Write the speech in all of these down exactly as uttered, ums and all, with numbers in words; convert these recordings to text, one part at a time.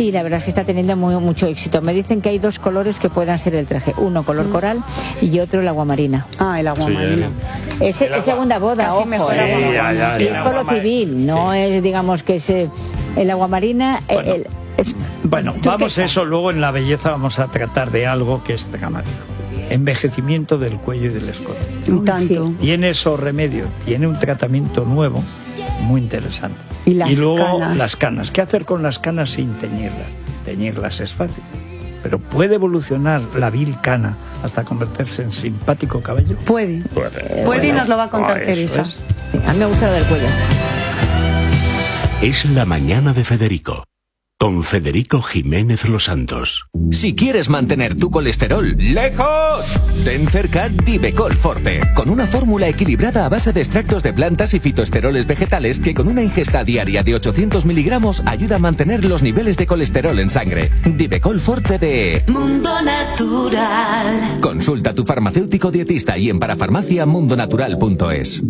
y la verdad es que está teniendo muy, mucho éxito. Me dicen que hay dos colores que puedan ser el traje, uno color coral y otro el agua marina. Ah, el agua sí, marina. El... Es, es segunda boda, ojo, mejor eh. sí, ya, ya, y es por lo civil, no sí. es, digamos, que es eh, el agua marina... Bueno, el, es... bueno vamos a eso, luego en la belleza vamos a tratar de algo que es dramático. Envejecimiento del cuello y del escote. Y tanto. Tiene esos remedios, tiene un tratamiento nuevo, muy interesante. Y, las y luego canas. las canas. ¿Qué hacer con las canas sin teñirlas? Teñirlas es fácil. Pero ¿puede evolucionar la vil cana hasta convertirse en simpático cabello? Puede. Puede, eh, Puede bueno, y nos lo va a contar oh, Teresa. Es. A mí me gusta lo del cuello. Es la mañana de Federico. Con Federico Jiménez Los Santos. Si quieres mantener tu colesterol lejos, ten cerca Divecol Forte, con una fórmula equilibrada a base de extractos de plantas y fitoesteroles vegetales que con una ingesta diaria de ochocientos miligramos ayuda a mantener los niveles de colesterol en sangre. Divecol Forte de Mundo Natural. Consulta a tu farmacéutico dietista y en parafarmacia mundonatural punto es.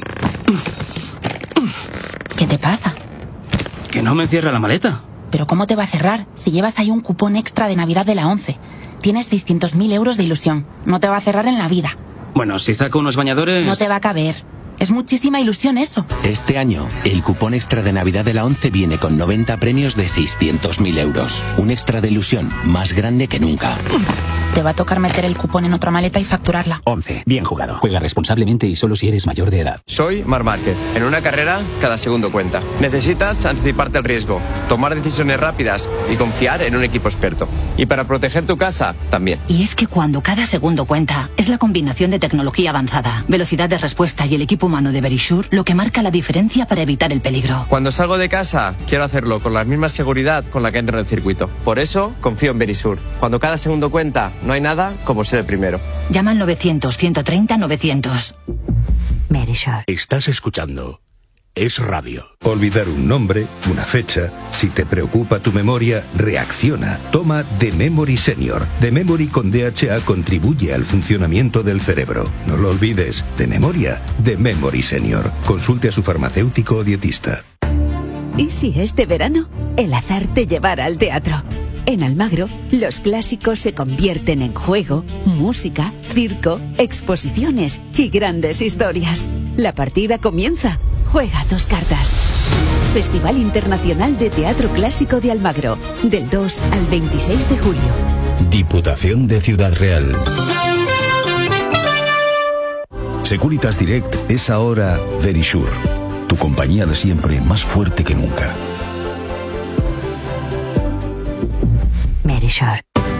¿Qué te pasa? Que no me cierra la maleta. ¿Pero cómo te va a cerrar si llevas ahí un cupón extra de Navidad de la ONCE? Tienes seiscientos mil euros de ilusión. No te va a cerrar en la vida. Bueno, si saco unos bañadores... No te va a caber. Es muchísima ilusión eso. Este año, el cupón extra de Navidad de la ONCE viene con noventa premios de seiscientos mil euros. Un extra de ilusión más grande que nunca. Te va a tocar meter el cupón en otra maleta y facturarla. ONCE. Bien jugado. Juega responsablemente y solo si eres mayor de edad. Soy Marc Márquez. En una carrera, cada segundo cuenta. Necesitas anticiparte al riesgo, tomar decisiones rápidas y confiar en un equipo experto. Y para proteger tu casa, también. Y es que cuando cada segundo cuenta, es la combinación de tecnología avanzada, velocidad de respuesta y el equipo humano de Verisure lo que marca la diferencia para evitar el peligro. Cuando salgo de casa, quiero hacerlo con la misma seguridad con la que entro en el circuito. Por eso, confío en Verisure. Cuando cada segundo cuenta, no hay nada como ser el primero. Llama al novecientos, ciento treinta, novecientos. Verisure. Estás escuchando Es Radio. Olvidar un nombre, una fecha. Si te preocupa tu memoria, reacciona. Toma The Memory Senior. The Memory con D H A contribuye al funcionamiento del cerebro. No lo olvides. De memoria, The Memory Senior. Consulte a su farmacéutico o dietista. ¿Y si este verano el azar te llevara al teatro? En Almagro, los clásicos se convierten en juego, música, circo, exposiciones y grandes historias. La partida comienza. Juega tus cartas. Festival Internacional de Teatro Clásico de Almagro, del dos al veintiséis de julio. Diputación de Ciudad Real. Securitas Direct es ahora Verisure, tu compañía de siempre más fuerte que nunca. Verisure.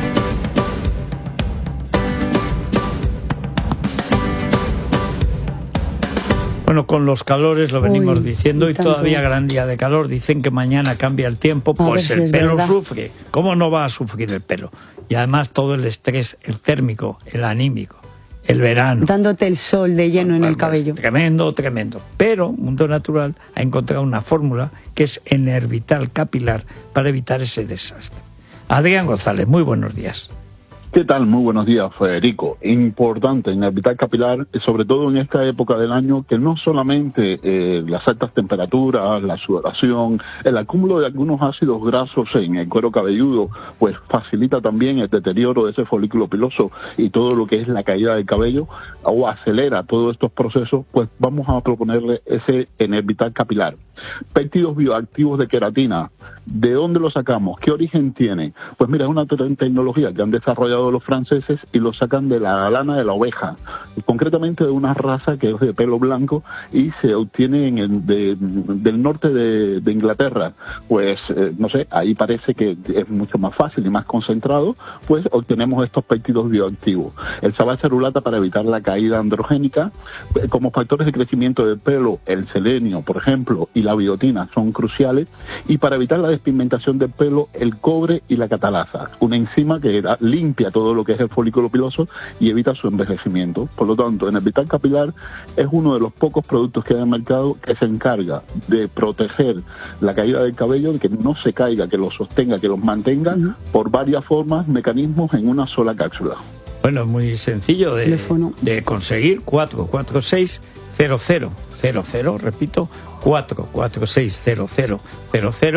Bueno, con los calores lo venimos Uy, diciendo y tanto. todavía gran día de calor. Dicen que mañana cambia el tiempo, A pues ver si el es pelo verdad. sufre. ¿Cómo no va a sufrir el pelo? Y además todo el estrés, el térmico, el anímico, el verano. Dándote el sol de lleno en Bueno, el cabello. pues, tremendo, tremendo. Pero Mundo Natural ha encontrado una fórmula que es Enervital Capilar para evitar ese desastre. Adrián González, muy buenos días. ¿Qué tal? Muy buenos días, Federico. Importante en el Vital Capilar, sobre todo en esta época del año, que no solamente eh, las altas temperaturas, la sudoración, el acúmulo de algunos ácidos grasos en el cuero cabelludo, pues facilita también el deterioro de ese folículo piloso y todo lo que es la caída del cabello, o acelera todos estos procesos, pues vamos a proponerle ese Enervital Capilar. Péptidos bioactivos de queratina. ¿De dónde lo sacamos? ¿Qué origen tiene? Pues mira, es una te- tecnología que han desarrollado los franceses y lo sacan de la lana de la oveja, concretamente de una raza que es de pelo blanco y se obtiene en el de, del norte de, de Inglaterra. Pues, eh, no sé, ahí parece que es mucho más fácil y más concentrado, pues obtenemos estos péptidos bioactivos. El sabacerulata para evitar la caída androgénica, eh, como factores de crecimiento del pelo, el selenio, por ejemplo, y la biotina son cruciales, y para evitar la despigmentación del pelo, el cobre y la catalasa, una enzima que da, limpia todo lo que es el folículo piloso y evita su envejecimiento. Por lo tanto, Enervital Capilar es uno de los pocos productos que hay en el mercado que se encarga de proteger la caída del cabello, de que no se caiga, que lo sostenga, que los mantenga, uh-huh. por varias formas, mecanismos en una sola cápsula. Bueno, es muy sencillo de, de conseguir. Cuatro cuatro seis cero cero cero cero, repito, cuatro cuatro seis cero cero cero cero.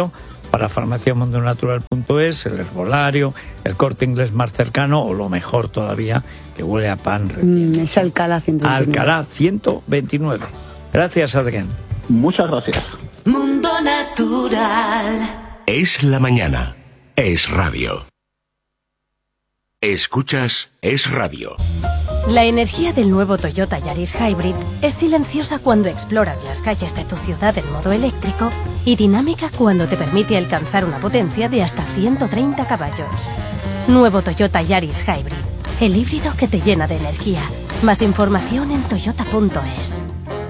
para farmacia mundo natural punto es, el herbolario, el Corte Inglés más cercano o lo mejor todavía, que huele a pan recién. Mm, es Alcalá ciento veintinueve. Alcalá ciento veintinueve. Gracias, Adrián. Muchas gracias. Mundo Natural. Es la mañana. Es radio. Escuchas Es Radio. La energía del nuevo Toyota Yaris Hybrid es silenciosa cuando exploras las calles de tu ciudad en modo eléctrico y dinámica cuando te permite alcanzar una potencia de hasta ciento treinta caballos. Nuevo Toyota Yaris Hybrid, el híbrido que te llena de energía. Más información en toyota punto es.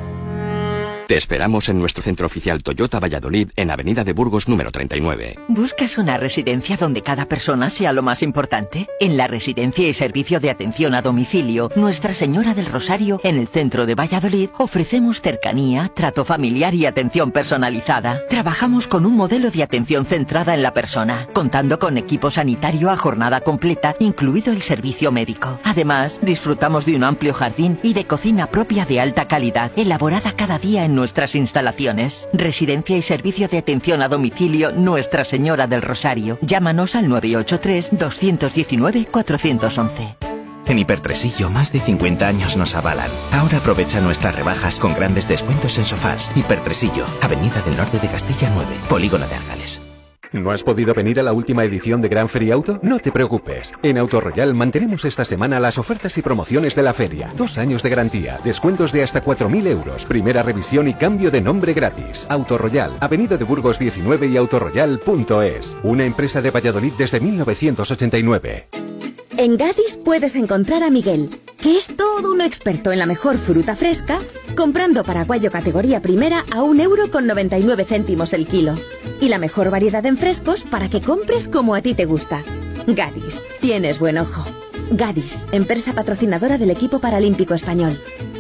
Te esperamos en nuestro centro oficial Toyota Valladolid en Avenida de Burgos número treinta y nueve. ¿Buscas una residencia donde cada persona sea lo más importante? En la Residencia y Servicio de Atención a Domicilio Nuestra Señora del Rosario, en el centro de Valladolid, ofrecemos cercanía, trato familiar y atención personalizada. Trabajamos con un modelo de atención centrada en la persona, contando con equipo sanitario a jornada completa, incluido el servicio médico. Además, disfrutamos de un amplio jardín y de cocina propia de alta calidad, elaborada cada día en nuestras instalaciones. Residencia y Servicio de Atención a Domicilio Nuestra Señora del Rosario. Llámanos al nueve ocho tres, dos uno nueve, cuatro uno uno. En Hipertresillo más de cincuenta años nos avalan. Ahora aprovecha nuestras rebajas con grandes descuentos en sofás. Hipertresillo, Avenida del Norte de Castilla nueve, Polígono de Argales. ¿No has podido venir a la última edición de Gran Feria Auto? No te preocupes. En Auto Royal mantenemos esta semana las ofertas y promociones de la feria. Dos años de garantía, descuentos de hasta cuatro mil euros, primera revisión y cambio de nombre gratis. Auto Royal, Avenida de Burgos diecinueve y autoroyal punto es. Una empresa de Valladolid desde mil novecientos ochenta y nueve. En Gadis puedes encontrar a Miguel, que es todo un experto en la mejor fruta fresca, comprando paraguayo categoría primera a un euro con noventa y nueve céntimos el kilo. Y la mejor variedad en frescos para que compres como a ti te gusta. Gadis, tienes buen ojo. Gadis, empresa patrocinadora del equipo paralímpico español.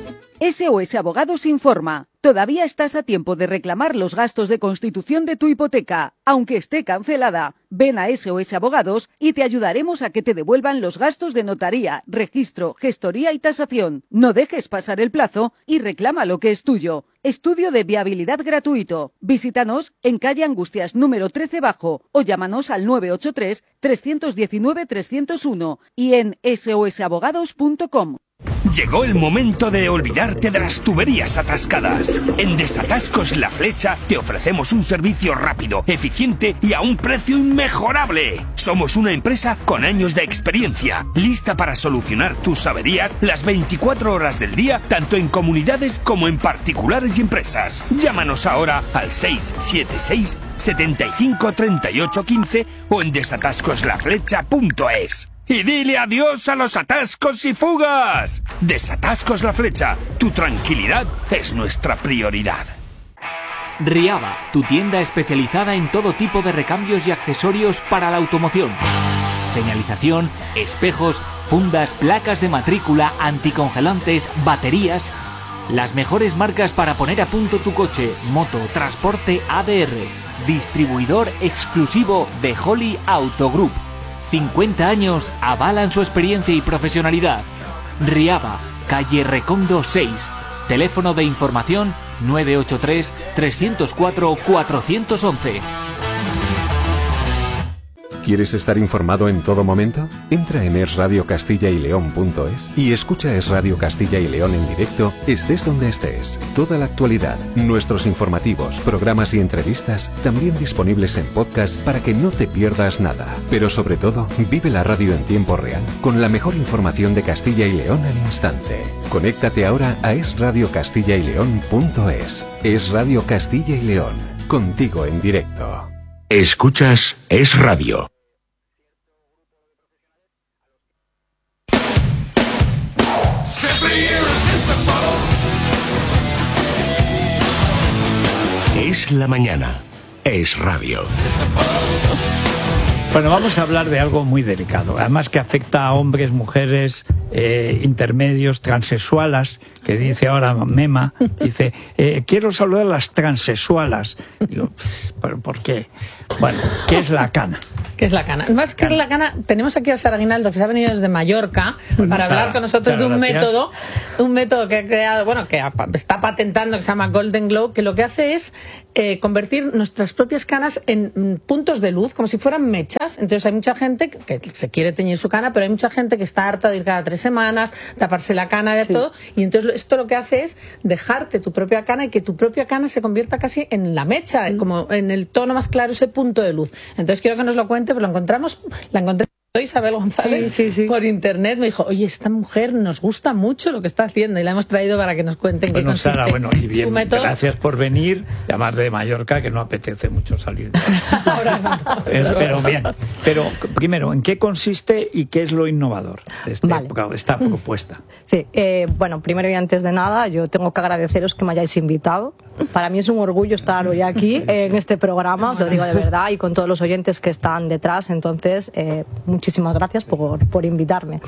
S O S Abogados informa. Todavía estás a tiempo de reclamar los gastos de constitución de tu hipoteca, aunque esté cancelada. Ven a S O S Abogados y te ayudaremos a que te devuelvan los gastos de notaría, registro, gestoría y tasación. No dejes pasar el plazo y reclama lo que es tuyo. Estudio de viabilidad gratuito. Visítanos en calle Angustias número trece bajo o llámanos al nueve ocho tres, tres uno nueve, tres cero uno y en S O S abogados punto com. Llegó el momento de olvidarte de las tuberías atascadas. En Desatascos La Flecha te ofrecemos un servicio rápido, eficiente y a un precio inmejorable. Somos una empresa con años de experiencia, lista para solucionar tus averías las veinticuatro horas del día, tanto en comunidades como en particulares y empresas. Llámanos ahora al seis siete seis, setenta y cinco, treinta y ocho, quince o en desatascos la flecha punto es. Y dile adiós a los atascos y fugas. Desatascos La Flecha. Tu tranquilidad es nuestra prioridad. Riaba, tu tienda especializada en todo tipo de recambios y accesorios para la automoción. Señalización, espejos, fundas, placas de matrícula, anticongelantes, baterías. Las mejores marcas para poner a punto tu coche, moto, transporte A D R. Distribuidor exclusivo de Holly Auto Group. cincuenta años avalan su experiencia y profesionalidad. Riaba, calle Recondo seis. Teléfono de información nueve ocho tres, tres cero cuatro, cuatro uno uno. ¿Quieres estar informado en todo momento? Entra en es radio castilla y león punto es y escucha Es Radio Castilla y León en directo, estés donde estés. Toda la actualidad, nuestros informativos, programas y entrevistas, también disponibles en podcast para que no te pierdas nada. Pero sobre todo, vive la radio en tiempo real, con la mejor información de Castilla y León al instante. Conéctate ahora a es radio castilla y león punto es. Es Radio Castilla y León, contigo en directo. Escuchas Es Radio. Es la mañana. Es radio. Bueno, vamos a hablar de algo muy delicado, además que afecta a hombres, mujeres, eh, intermedios, transexualas, que dice ahora Mema, dice, eh, quiero saludar a las transexualas. Digo, ¿pero por qué? Bueno, ¿qué es la cana? ¿Qué es la cana? Más que la cana, tenemos aquí a Sara Aguinaldo, que se ha venido desde Mallorca Bueno, para Sara, hablar con nosotros Sara, de un gracias. método, un método que ha creado, bueno, que está patentando, que se llama Golden Glow, que lo que hace es eh, convertir nuestras propias canas en mm, puntos de luz, como si fueran mechas. Entonces hay mucha gente que, que se quiere teñir su cana, pero hay mucha gente que está harta de ir cada tres semanas, taparse la cana de Sí. todo, y entonces esto lo que hace es dejarte tu propia cana y que tu propia cana se convierta casi en la mecha, como en el tono más claro, ese punto de luz. Entonces quiero que nos lo cuente, pero lo encontramos, la encontré Isabel González Sí, sí, sí. por internet. Me dijo, oye, esta mujer nos gusta mucho lo que está haciendo, y la hemos traído para que nos cuenten qué Bueno, consiste Sara, bueno, y bien, su método. gracias por venir, además de Mallorca, que no apetece mucho salir. pero, pero bien, pero primero, ¿en qué consiste y qué es lo innovador de esta Vale. época, de esta propuesta? Sí, eh, bueno, primero y antes de nada, yo tengo que agradeceros que me hayáis invitado. Para mí es un orgullo estar hoy aquí eh, en este programa, lo digo de verdad, y con todos los oyentes que están detrás. Entonces, eh, muchísimas gracias por, por invitarme.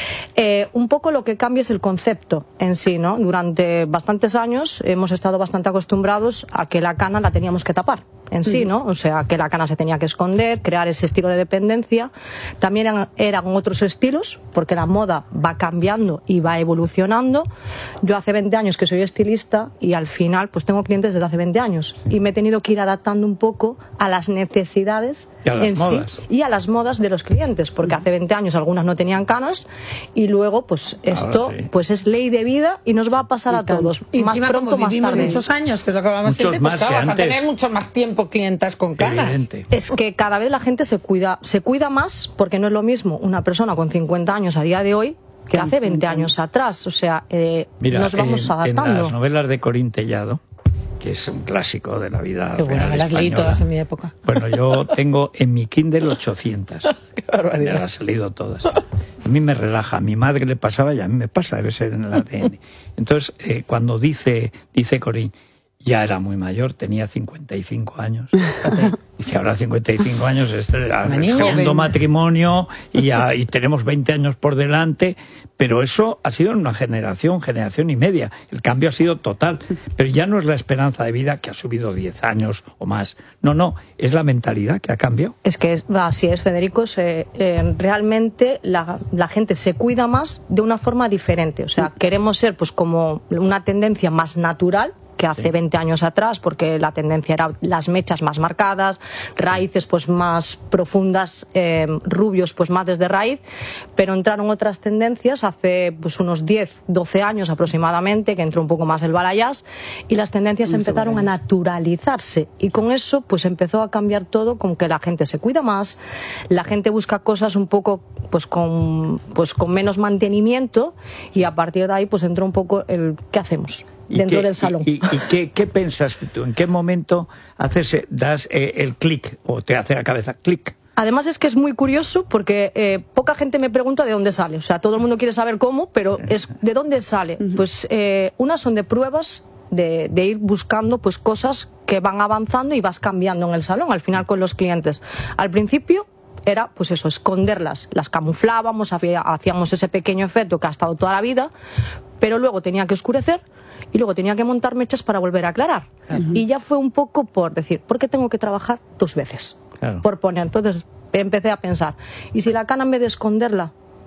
Eh, un poco lo que cambia es el concepto en sí, ¿no? Durante bastantes años hemos estado bastante acostumbrados a que la cana la teníamos que tapar en sí, ¿no? O sea, que la cana se tenía que esconder, crear ese estilo de dependencia. También eran, eran otros estilos, porque la moda va cambiando y va evolucionando. Yo hace veinte años que soy estilista y al final pues tengo clientes desde hace veinte años y me he tenido que ir adaptando un poco a las necesidades Y a las en modas. sí y a las modas de los clientes, porque hace veinte años algunas no tenían canas y luego pues esto sí. pues es ley de vida y nos va a pasar a todos, Y más encima, pronto como más vivimos tarde. muchos años, que es lo que hablamos Muchos siempre, pues más claro, que vas a antes. tener mucho más tiempo clientas con canas. Es que cada vez la gente se cuida, se cuida más, porque no es lo mismo una persona con cincuenta años a día de hoy que hace veinte años atrás. O sea, eh, Mira, nos vamos en, en adaptando. las novelas de Corín Tellado, que es un clásico de la vida Qué bueno, real me las leí española. todas en mi época. Bueno, yo tengo en mi Kindle ochocientas. Me las he leído todas. A mí me relaja, a mi madre le pasaba y a mí me pasa, debe ser en el A D N. Entonces, eh, cuando dice, dice Corín, ya era muy mayor, tenía cincuenta y cinco años. Dice, ahora cincuenta y cinco años es el niña. segundo matrimonio y, ya- y tenemos veinte años por delante, pero eso ha sido en una generación, generación y media. El cambio ha sido total, pero ya no es la esperanza de vida que ha subido diez años o más. No, no, es la mentalidad que ha cambiado. Es que es- así es, Federico. Se, eh, realmente la, la gente se cuida más de una forma diferente. O sea, queremos ser pues como una tendencia más natural que hace veinte años atrás, porque la tendencia era las mechas más marcadas, raíces pues más profundas, eh, rubios pues más desde raíz, pero entraron otras tendencias hace pues unos diez, doce años aproximadamente, que entró un poco más el balayage, y las tendencias empezaron a naturalizarse, y con eso pues empezó a cambiar todo, con que la gente se cuida más, la gente busca cosas un poco pues con, pues con menos mantenimiento, y a partir de ahí pues entró un poco el ¿qué hacemos? ¿Y Dentro qué- del salón. ¿Y, y- y qué, qué pensaste tú? ¿En qué momento haces, eh, das eh, el clic o te hace la cabeza clic? Además es que es muy curioso porque eh, poca gente me pregunta de dónde sale. O sea, todo el mundo quiere saber cómo, pero es ¿de dónde sale? Pues eh, unas son de pruebas, de, de ir buscando pues cosas que van avanzando y vas cambiando en el salón, al final con los clientes. Al principio era pues eso, esconderlas, las camuflábamos, hacía- hacíamos ese pequeño efecto que ha estado toda la vida, pero luego tenía que oscurecer y luego tenía que montar mechas para volver a aclarar. Y ya fue un poco por decir, ¿por qué tengo que trabajar dos veces? Claro. Por poner. Entonces empecé a pensar, ¿y si la cana en vez de esconderla,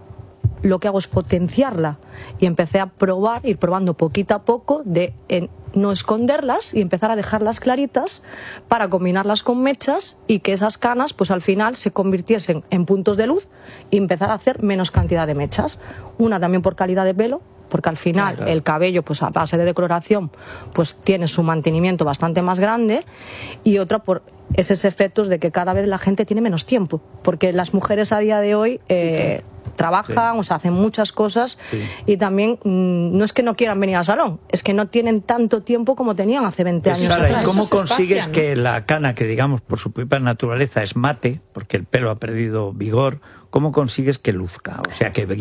lo que hago es potenciarla? Y empecé a probar, ir probando poquito a poco de en no esconderlas y empezar a dejarlas claritas para combinarlas con mechas y que esas canas pues al final se convirtiesen en puntos de luz y empezar a hacer menos cantidad de mechas. Una también por calidad de pelo, porque al final Claro. el cabello pues a base de decoloración pues tiene su mantenimiento bastante más grande, y otra por esos efectos de que cada vez la gente tiene menos tiempo, porque las mujeres a día de hoy eh, trabajan, Sí. o sea, hacen muchas cosas, Sí. y también mm, no es que no quieran venir al salón, es que no tienen tanto tiempo como tenían hace veinte Pues, años Sara, atrás. ¿y cómo Eso se consigues espacia, ¿no? que la cana, que digamos por su propia naturaleza es mate, porque el pelo ha perdido vigor, cómo consigues que luzca, o sea, que brille?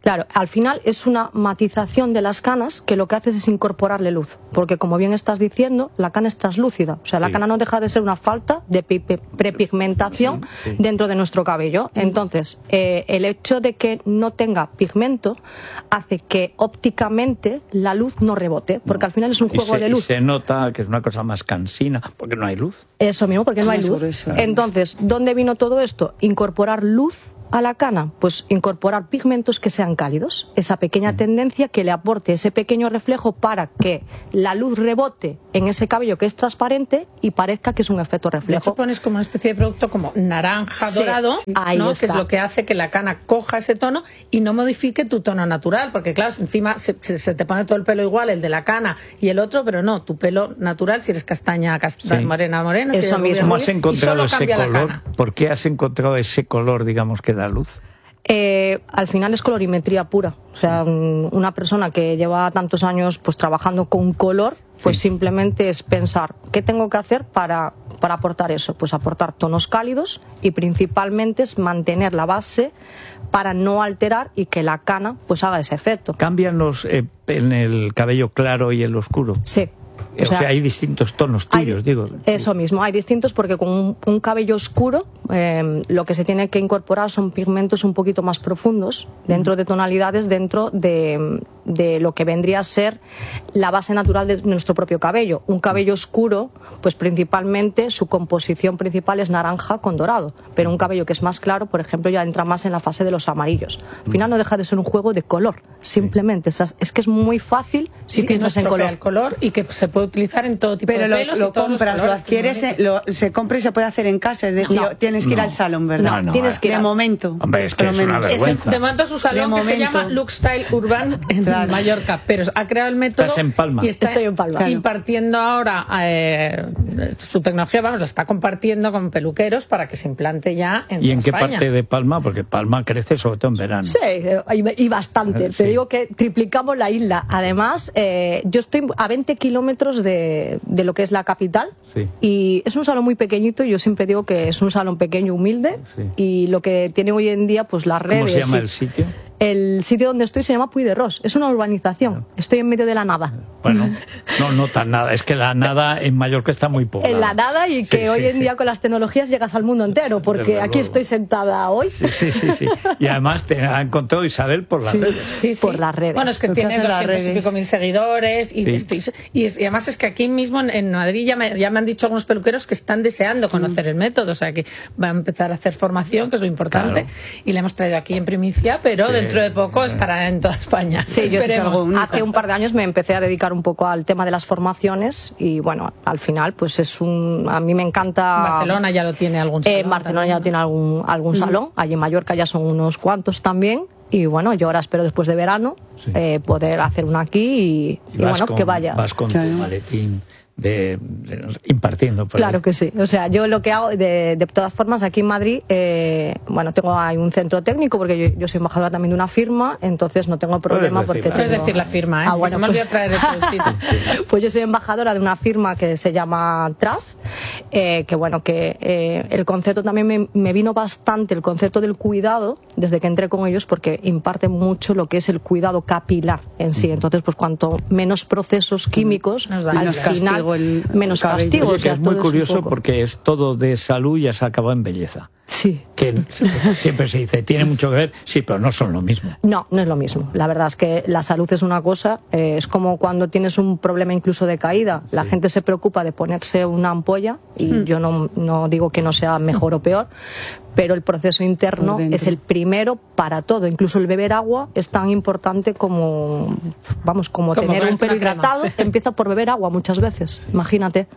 Claro, al final es una matización de las canas que lo que haces es incorporarle luz, porque como bien estás diciendo, la cana es translúcida, o sea, la Sí. cana no deja de ser una falta de pi- pi- prepigmentación Sí, sí. dentro de nuestro cabello. Entonces, eh, el hecho de que no tenga pigmento hace que ópticamente la luz no rebote, porque al final es un Y juego se, de y luz. se nota que es una cosa más cansina, porque no hay luz. Eso mismo, porque no hay Más luz. grueso. Entonces, ¿dónde vino todo esto? Incorporar luz a la cana, pues incorporar pigmentos que sean cálidos, esa pequeña tendencia que le aporte ese pequeño reflejo para que la luz rebote en ese cabello que es transparente y parezca que es un efecto De reflejo. hecho, pones como una especie de producto como naranja Sí, dorado, ahí ¿no? está. Que es lo que hace que la cana coja ese tono y no modifique tu tono natural, porque claro, encima se, se- se te pone todo el pelo igual, el de la cana y el otro, pero no, tu pelo natural, si eres castaña, castaña Sí. morena, morena, si Eso eres rubia, mismo. ¿Cómo rubia, has y encontrado solo ese cambia la color? cana. ¿Por qué has encontrado ese color, digamos, que da luz? Eh, al final es colorimetría pura. O sea, un- una persona que lleva tantos años pues trabajando con color, pues simplemente es pensar qué tengo que hacer para, para aportar eso. Pues aportar tonos cálidos y principalmente es mantener la base para no alterar y que la cana pues haga ese efecto. ¿Cambian los eh, en el cabello claro y el oscuro? Sí. O, O sea, sea, hay distintos tonos tuyos, digo. Eso mismo, hay distintos porque con un, un cabello oscuro eh, lo que se tiene que incorporar son pigmentos un poquito más profundos, dentro de tonalidades, dentro de, de lo que vendría a ser la base natural de nuestro propio cabello. Un cabello oscuro, pues principalmente su composición principal es naranja con dorado, pero un cabello que es más claro, por ejemplo, ya entra más en la fase de los amarillos. Al final no deja de ser un juego de color, simplemente. O sea, es que es muy fácil si Sí, piensas no en estropea color. el color y que se puede utilizar en todo tipo Pero de lo, pelos lo y todos los compras, lo colores. adquieres, eh, lo, se compra y se puede hacer en casa, es decir, No. tienes que ir No. al salón, ¿verdad? No, no, Tienes que ir de al- momento. Hombre, es que por es lo una menos. vergüenza. De momento es un salón De que se momento. llama Look Style Urban en Mallorca, pero ha creado el método. Estás en Palma. Y está Estoy en Palma. Claro. impartiendo ahora eh, su tecnología, vamos, la está compartiendo con peluqueros para que se implante ya en ¿Y en qué España. parte de Palma? Porque Palma crece sobre todo en verano. Sí, eh, y, y bastante. Eh, Te sí. digo que triplicamos la isla. Además, eh, yo estoy a veinte kilómetros de, de lo que es la capital Sí. y es un salón muy pequeñito. Yo siempre digo que es un salón pequeño, humilde, Sí. y lo que tiene hoy en día, pues las redes. ¿Cómo se llama y- el sitio? El sitio donde estoy se llama Puy de Ros. Es una urbanización. Estoy en medio de la nada. Bueno, no, no tan nada. Es que la nada en Mallorca está muy poblada. En la nada y que Sí, hoy sí, en sí. día con las tecnologías llegas al mundo entero, porque Desde aquí luego. estoy sentada hoy. Sí, sí, sí, sí. Y además te ha encontrado Isabel por las Sí. redes. Sí, sí. Por las redes. Bueno, es que Porque tiene hace las doscientos y redes. pico mil seguidores y, Sí. estoy- y, es- y además es que aquí mismo en, en Madrid ya me, ya me han dicho algunos peluqueros que están deseando conocer el método, o sea que va a empezar a hacer formación, que es lo importante, Claro. y le hemos traído aquí en primicia, pero Sí. dentro de poco estará en toda España. Sí, yo sí Esperemos. algo único. Hace un par de años me empecé a dedicar un poco al tema de las formaciones y bueno, al final pues es un... A mí me encanta... Barcelona ya lo tiene algún salón. Eh, en Barcelona ya también. tiene algún, algún salón, allí en Mallorca ya son unos cuantos también y bueno, yo ahora espero después de verano Sí. eh, poder hacer una aquí y, y vas bueno, con- que vaya. Vas con Claro. tu maletín de, de- impartiendo. Por Claro ahí. que sí. O sea, yo lo que hago, de, de todas formas, aquí en Madrid, eh, bueno, tengo ahí un centro técnico porque yo, yo soy embajadora también de una firma, entonces no tengo problema decir porque la Puedes tengo- decir la firma, ¿eh? Ah, Si bueno, se me pues- olvidó traer el productito. Pues yo soy embajadora de una firma que se llama Tras, eh, que bueno, que eh, el concepto también me, me vino bastante, el concepto del cuidado, desde que entré con ellos, porque imparten mucho lo que es el cuidado capilar en sí. Entonces, pues cuanto menos procesos químicos, Nos da al menos final, castigo el- menos el cabello. castigo. Oye, o sea, que es todo muy un curioso poco- porque es todo de salud y se acaba en belleza. Sí. Que siempre se dice, tiene mucho que ver, sí, pero no son lo mismo. No, no es lo mismo. La verdad es que la salud es una cosa, eh, es como cuando tienes un problema incluso de caída. La Sí. gente se preocupa de ponerse una ampolla y yo no, no digo que no sea mejor o peor, pero el proceso interno Por dentro. es el primero para todo. Incluso el beber agua es tan importante como, vamos, como, Como tener un comerte pelo una crema, hidratado. sí. Empieza por beber agua muchas veces, imagínate.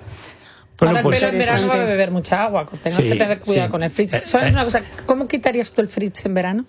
Bueno, Ahora pues- el pelo en verano va a interesante. beber mucha agua, tengas Sí, que tener cuidado sí. con el frizz. Eh, ¿Sabes eh. una cosa? ¿Cómo quitarías tú el frizz en verano?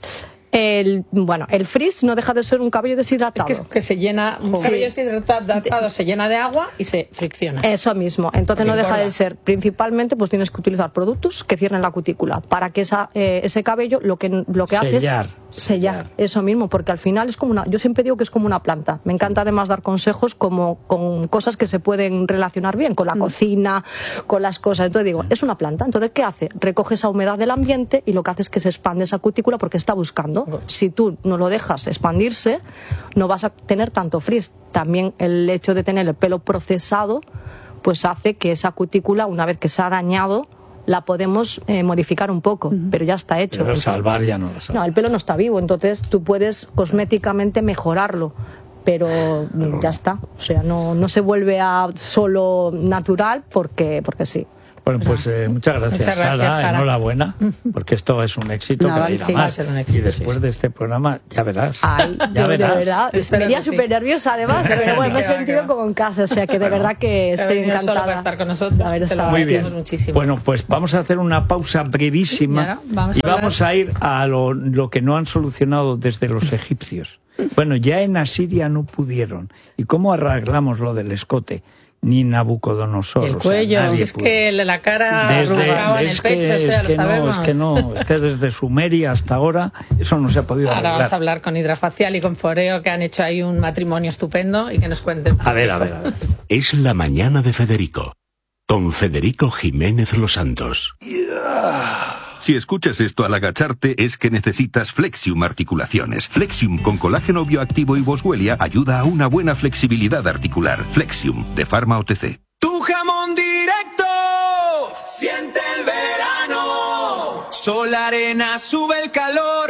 El, bueno, el frizz no deja de ser un cabello Es deshidratado. que, es que se llena, un Sí. cabello deshidratado se llena de agua y se fricciona. Eso mismo. Entonces no Porque deja de engorda. ser, principalmente, pues tienes que utilizar productos que cierren la cutícula para que esa, eh, ese cabello lo que, lo que hace es Sellar. sellar eso mismo, porque al final es como una, yo siempre digo que es como una planta. Me encanta además dar consejos como con cosas que se pueden relacionar bien con la mm. cocina, con las cosas. Entonces digo, es una planta. Entonces, ¿qué hace? Recoge esa humedad del ambiente y lo que hace es que se expande esa cutícula porque está buscando. Si tú no lo dejas expandirse, no vas a tener tanto frizz. También el hecho de tener el pelo procesado, pues hace que esa cutícula, una vez que se ha dañado, la podemos eh, modificar un poco, uh-huh. pero ya está hecho. Pero salvar ya no lo salva. No, el pelo no está vivo, entonces tú puedes cosméticamente mejorarlo, pero, pero ya está. O sea, no, no se vuelve a solo natural porque, porque sí. Bueno, pues eh, muchas gracias, muchas gracias Sara, Sara. Enhorabuena, porque esto es un éxito No, que irá sí. más. éxito, y después sí. de este programa, ya verás. Ay, ya yo verás. de verdad, venía súper sí. nerviosa además, pero bueno, me he sentido como en casa, o sea que de bueno, verdad que estoy encantada. Solo para estar con nosotros, de haber estado Muy bien. Muchísimo. Bueno, pues vamos a hacer una pausa brevísima ya, vamos y a vamos a ir a lo, lo que no han solucionado desde los egipcios. Bueno, ya en Asiria no pudieron. ¿Y cómo arreglamos lo del escote? Ni Nabucodonosor. El cuello, o sea, si es pudo. que la cara desde, arrugada en el que, pecho, o sea, es lo que sabemos. No, es que no, es que desde Sumeria hasta ahora eso no se ha podido Ahora arreglar. vamos a hablar con Hidrafacial y con Foreo, que han hecho ahí un matrimonio estupendo y que nos cuenten. A ver, a ver, a ver. Es la mañana de Federico, con Federico Jiménez Los Santos. Si escuchas esto al agacharte es que necesitas Flexium Articulaciones. Flexium con colágeno bioactivo y boswellia ayuda a una buena flexibilidad articular. Flexium, de Pharma O T C. Tu jamón directo, siente el verano. Sol Arena sube el calor.